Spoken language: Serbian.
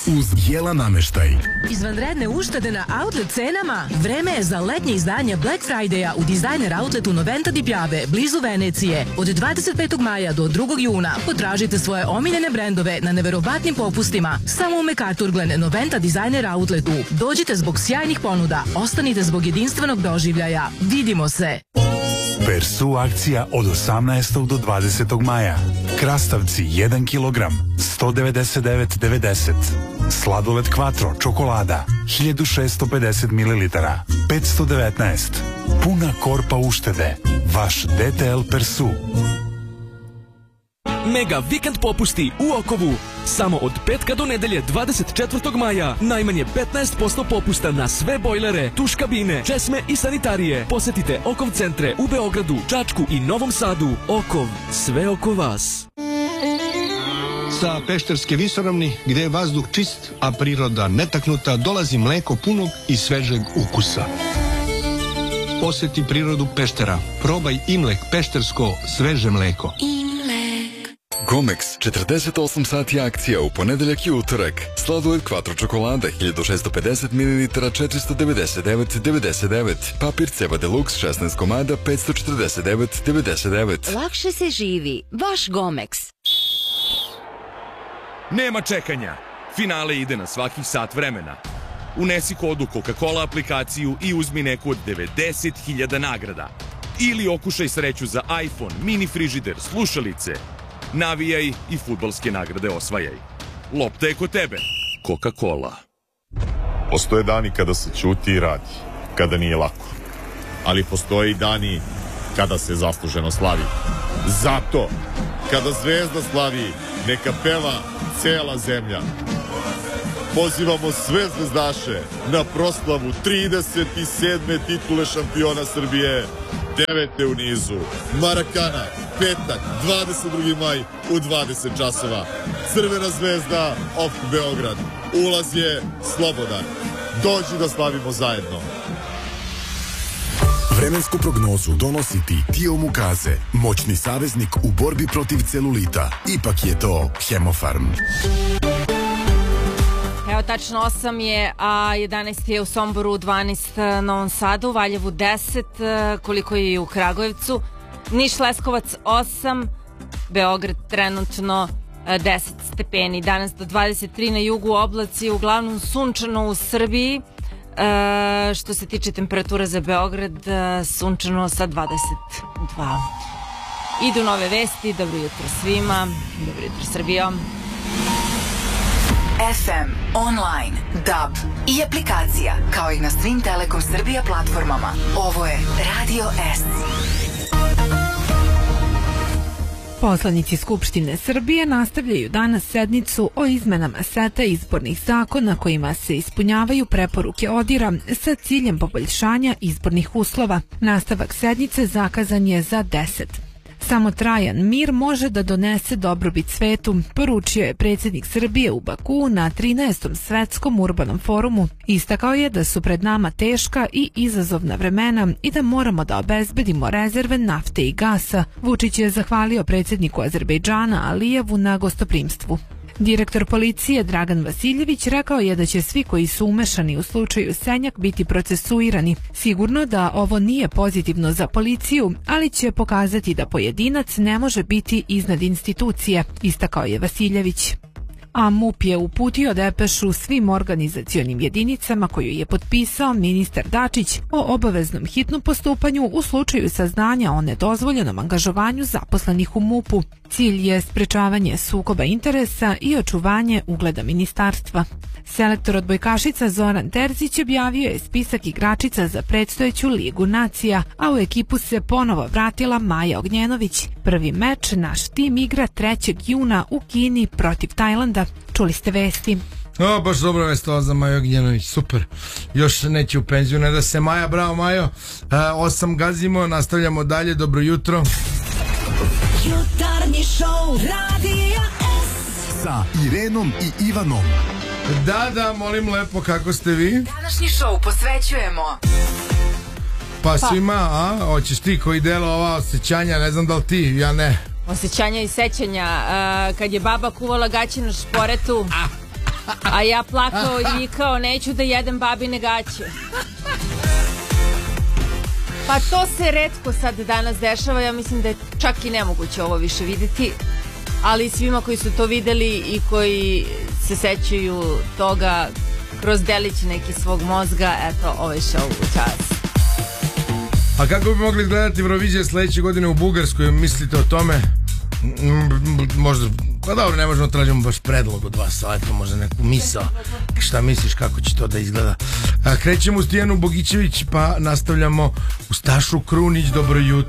uz Jela nameštaj. Izvanredne uštede na outlet cenama? Vreme je za letnje izdanje Black Friday-a u Designer Outletu Noventa di Piave, blizu Venecije. Od 25. maja do 2. juna potražite svoje omiljene brendove na neverovatnim popustima. Samo u MacArthur Noventa Designer Outletu. Dođite zbog sjajnih ponuda, ostanite zbog jedinstvenog doživljaja. Vidimo se! Persu akcija od 18. do 20. maja. Krastavci 1 kg, 199,90. Sladoled Quattro čokolada, 1650 ml, 519. Puna korpa uštede. Vaš DTL Persu. Mega vikend popusti u Okovu. Samo od petka do nedelje 24. maja. Najmanje 15% popusta na sve bojlere, tuš kabine, česme i sanitarije. Posetite Okov centre u Beogradu, Čačku i Novom Sadu. Okov, sve oko vas. Sa Pešterske visoravni, gde je vazduh čist, a priroda netaknuta, dolazi mleko punog i svežeg ukusa. Poseti prirodu Peštera. Probaj Imlek peštersko sveže mleko. Gomex, 48 sati akcija u ponedeljak i utorak. Sladoled Quattro čokolada, 1650 ml, 499,99. Papir Ceva Deluxe, 16 komada, 549,99. Lakše se živi. Vaš Gomex. Nema čekanja. Finale ide na svakih sat vremena. Unesi kodu Coca-Cola aplikaciju i uzmi neku od 90.000 nagrada. Ili okušaj sreću za iPhone, mini frižider, slušalice. Navijaj i fudbalske nagrade osvajaj. Lopta je kod tebe. Coca-Cola. Postoje dani kada se ćuti i radi, kada nije lako. Ali postoje i dani kada se zasluženo slavi. Zato, kada Zvezda slavi, neka peva cela zemlja. Pozivamo sve zvezdaše na proslavu 37. titule šampiona Srbije, 9. u nizu. Marakana, petak, 22. maj u 20 časova. Crvena zvezda, OFK Beograd. Ulaz je slobodan. Dođi da slavimo zajedno. Vremensku prognozu donosi ti Tio Mukaze, moćni saveznik u borbi protiv celulita. Ipak je to Hemofarm. Evo, tačno 8 je, a 11 je u Somboru, 12 Novom Sadu, Valjevu 10, koliko je i u Kragujevcu, Niš, Leskovac 8, Beograd trenutno 10 stepeni, danas do 23 na jugu, oblaci, uglavnom sunčano u Srbiji. Što se tiče temperatura za Beograd, sunčano sa 22. Idu nove vesti, dobro jutro svima, dobro jutro Srbijo. FM, online, DAB i aplikacija, kao i na svim Telekom Srbija platformama. Ovo je Radio S. Poslanici Skupštine Srbije nastavljaju danas sednicu o izmenama seta izbornih zakona kojima se ispunjavaju preporuke ODIR-a sa ciljem poboljšanja izbornih uslova. Nastavak sednice zakazan je za 10. Samo trajan mir može da donese dobrobit svetu, poručio je predsjednik Srbije u Bakuu na 13. svetskom urbanom forumu. Istakao je da su pred nama teška i izazovna vremena i da moramo da obezbedimo rezerve nafte i gasa. Vučić je zahvalio predsjedniku Azerbejdžana Alijevu na gostoprimstvu. Direktor policije Dragan Vasiljević rekao je da će svi koji su umešani u slučaju Senjak biti procesuirani. Sigurno da ovo nije pozitivno za policiju, ali će pokazati da pojedinac ne može biti iznad institucije, istakao je Vasiljević. A MUP je uputio depešu svim organizacionim jedinicama koju je potpisao ministar Dačić o obaveznom hitnom postupanju u slučaju saznanja o nedozvoljenom angažovanju zaposlenih u MUP-u. Cilj je sprečavanje sukoba interesa i očuvanje ugleda ministarstva. Selektor odbojkašica Zoran Terzić objavio je spisak igračica za predstojeću Ligu nacija, a u ekipu se ponovo vratila Maja Ognjenović. Prvi meč naš tim igra 3. juna u Kini protiv Tajlanda. Čuli ste vesti. O, baš dobro vestova za Maju Ognjenović, super. Još neće u penziju, ne da se Maja, bravo Majo. 8 gazimo, nastavljamo dalje, dobro jutro. Jutarnji šou Radija S. Sa Irenom i Ivanom. Da, molim lepo, kako ste vi? Današnji šou posvećujemo Pa svima, a? Hoćeš ti koji dela ova osjećanja, ne znam da li ti, ja ne. Osjećanja i sećanja, kad je baba kuvala gaće na šporetu, A ja plakao i vikao, neću da jedem babine gaće. Pa to se retko sad danas dešava, ja mislim da je čak i nemoguće ovo više videti, ali svima koji su to videli i koji se sećaju toga kroz delić neki svog mozga, eto, ovaj show u čas. A kako bi mogli gledati Eurovizije sledeće godine u Bugarskoj, mislite o tome? Možda, pa dobro, ne možemo tražimo baš predlog od vas, ali eto možda neku misao. Šta misliš kako će to da izgleda? Krećemo u Tijanu Bogićević, pa nastavljamo u Stašu Krunić, dobro jutro.